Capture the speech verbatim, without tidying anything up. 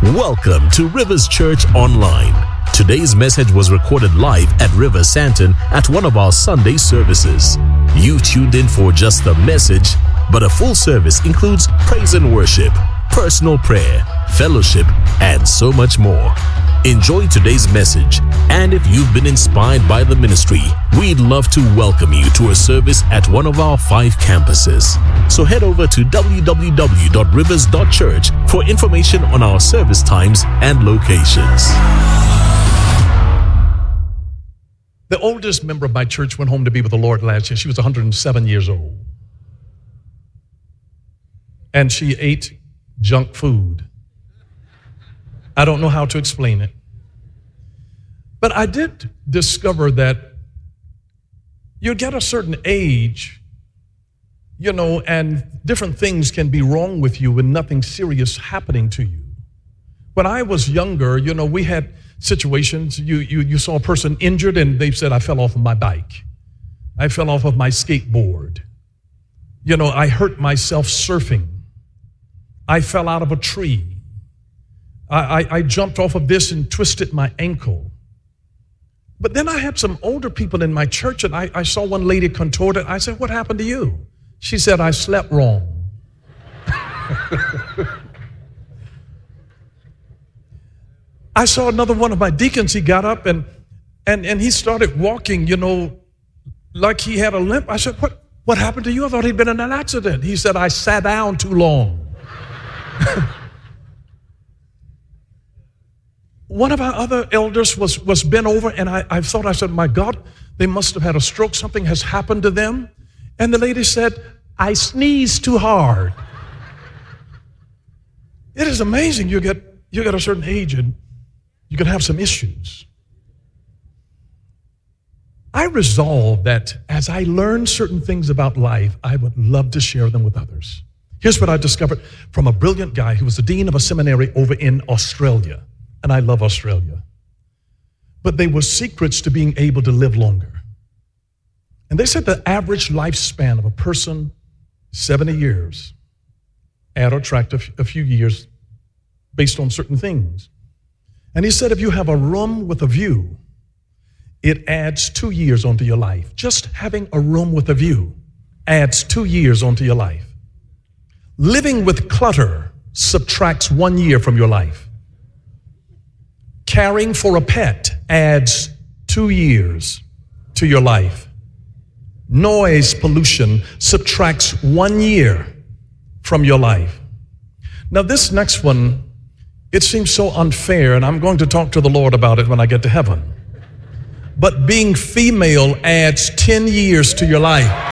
Welcome to Rivers Church Online. Today's message was recorded live at River Santon at one of our Sunday services. You tuned in for just the message, but a full service includes praise and worship, personal prayer, fellowship, and so much more. Enjoy today's message, and if you've been inspired by the ministry, we'd love to welcome you to a service at one of our five campuses. So head over to w w w dot rivers dot church for information on our service times and locations. The oldest member of my church went home to be with the Lord last year. She was one hundred seven years old. And she ate junk food. I don't know how to explain it. But I did discover that you get a certain age, you know, and different things can be wrong with you and nothing serious happening to you. When I was younger, you know, we had situations, you, you, you saw a person injured and they said, I fell off of my bike. I fell off of my skateboard. You know, I hurt myself surfing. I fell out of a tree. I, I, I jumped off of this and twisted my ankle. But then I had some older people in my church, and I, I saw one lady contorted. I said, what happened to you? She said, I slept wrong. I saw another one of my deacons. He got up and, and, and he started walking, you know, like he had a limp. I said, what, what happened to you? I thought he'd been in an accident. He said, I sat down too long. One of our other elders was, was bent over, and I, I thought, I said, my God, they must have had a stroke. Something has happened to them. And the lady said, I sneezed too hard. It is amazing. You get, you get a certain age and you can have some issues. I resolved that as I learned certain things about life, I would love to share them with others. Here's what I discovered from a brilliant guy who was the dean of a seminary over in Australia. And I love Australia. But they were secrets to being able to live longer. And they said the average lifespan of a person, seventy years. Add or subtract a few years based on certain things. And he said if you have a room with a view, it adds two years onto your life. Just having a room with a view adds two years onto your life. Living with clutter subtracts one year from your life. Caring for a pet adds two years to your life. Noise pollution subtracts one year from your life. Now this next one, it seems so unfair, and I'm going to talk to the Lord about it when I get to heaven. But being female adds ten years to your life.